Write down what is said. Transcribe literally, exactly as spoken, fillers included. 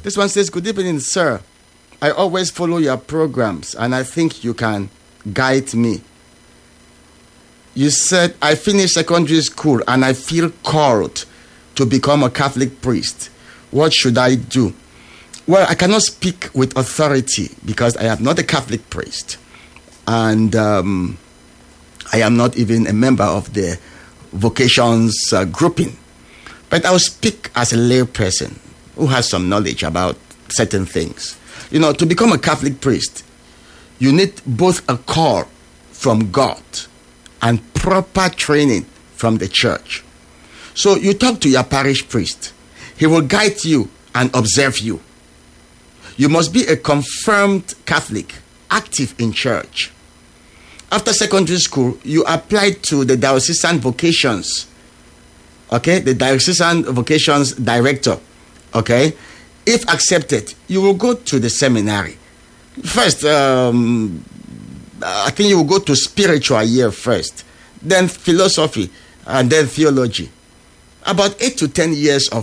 This one says, good evening, sir. I always follow your programs and I think you can guide me. You said, I finished secondary school and I feel called to become a Catholic priest. What should I do? Well, I cannot speak with authority because I am not a Catholic priest. And um, I am not even a member of the vocations uh, grouping. But I will speak as a lay person who has some knowledge about certain things. You know, to become a Catholic priest, you need both a call from God and proper training from the church. So you talk to your parish priest. He will guide you and observe you. You must be a confirmed Catholic, active in church. After secondary school, you applied to the diocesan vocations. Okay, the diocesan vocations director. Okay, if accepted, you will go to the seminary. First, um, I think you will go to spiritual year first, then philosophy, and then theology. About eight to ten years of